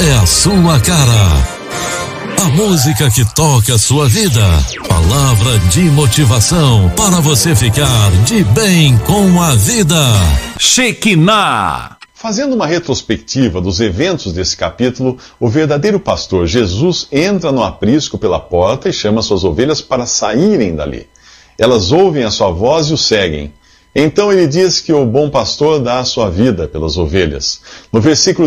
é a sua cara. A música que toca a sua vida. Palavra de motivação para você ficar de bem com a vida. Shekinah. Fazendo uma retrospectiva dos eventos desse capítulo, o verdadeiro pastor Jesus entra no aprisco pela porta e chama suas ovelhas para saírem dali. Elas ouvem a sua voz e o seguem. Então ele diz que o bom pastor dá a sua vida pelas ovelhas. No versículo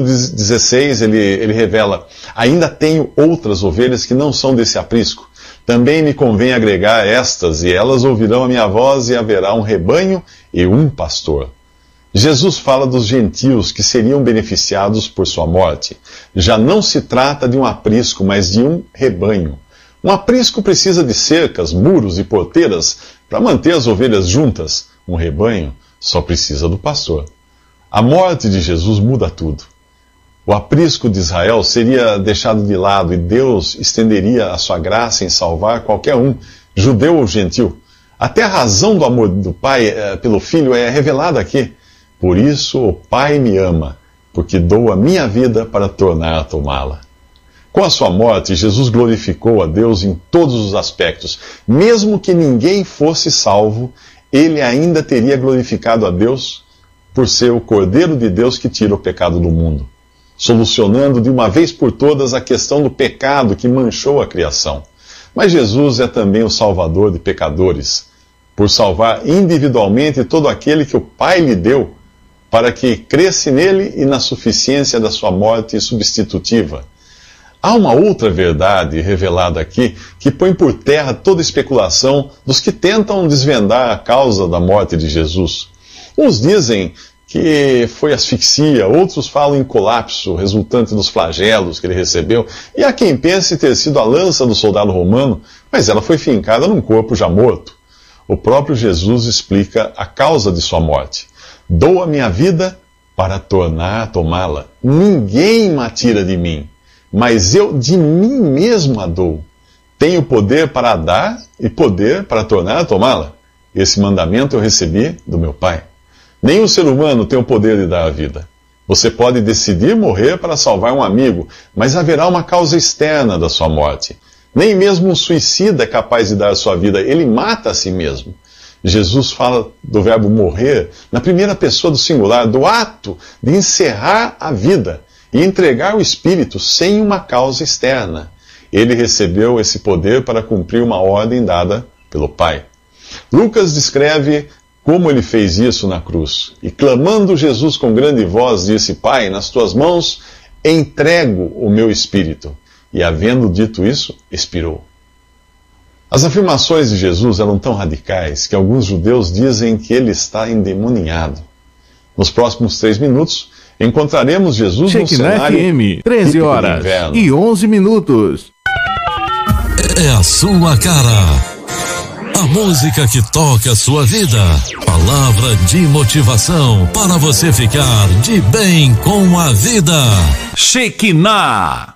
16 ele revela: ainda tenho outras ovelhas que não são desse aprisco. Também me convém agregar estas, e elas ouvirão a minha voz, e haverá um rebanho e um pastor. Jesus fala dos gentios que seriam beneficiados por sua morte. Já não se trata de um aprisco, mas de um rebanho. Um aprisco precisa de cercas, muros e porteiras para manter as ovelhas juntas. Um rebanho só precisa do pastor. A morte de Jesus muda tudo. O aprisco de Israel seria deixado de lado e Deus estenderia a sua graça em salvar qualquer um, judeu ou gentil. Até a razão do amor do Pai pelo Filho é revelada aqui. Por isso o Pai me ama, porque dou a minha vida para tornar a tomá-la. Com a sua morte, Jesus glorificou a Deus em todos os aspectos. Mesmo que ninguém fosse salvo, ele ainda teria glorificado a Deus por ser o Cordeiro de Deus que tira o pecado do mundo, solucionando de uma vez por todas a questão do pecado que manchou a criação. Mas Jesus é também o Salvador de pecadores, por salvar individualmente todo aquele que o Pai lhe deu, para que cresce nele e na suficiência da sua morte substitutiva. Há uma outra verdade revelada aqui que põe por terra toda especulação dos que tentam desvendar a causa da morte de Jesus. Uns dizem que foi asfixia, outros falam em colapso resultante dos flagelos que ele recebeu, e há quem pense ter sido a lança do soldado romano, mas ela foi fincada num corpo já morto. O próprio Jesus explica a causa de sua morte. Dou a minha vida para tornar a tomá-la. Ninguém me tira de mim, mas eu de mim mesmo a dou. Tenho poder para a dar e poder para tornar a tomá-la. Esse mandamento eu recebi do meu Pai. Nenhum ser humano tem o poder de dar a vida. Você pode decidir morrer para salvar um amigo, mas haverá uma causa externa da sua morte. Nem mesmo um suicida é capaz de dar a sua vida, ele mata a si mesmo. Jesus fala do verbo morrer na primeira pessoa do singular, do ato de encerrar a vida e entregar o espírito sem uma causa externa. Ele recebeu esse poder para cumprir uma ordem dada pelo Pai. Lucas descreve como ele fez isso na cruz. E clamando Jesus com grande voz, disse: Pai, nas tuas mãos entrego o meu espírito. E havendo dito isso, expirou. As afirmações de Jesus eram tão radicais que alguns judeus dizem que ele está endemoniado. Nos próximos 3 minutos, encontraremos Jesus no cenário FM, 13 horas e 11 minutos. É a sua cara. A música que toca a sua vida. Palavra de motivação para você ficar de bem com a vida. Shekinah.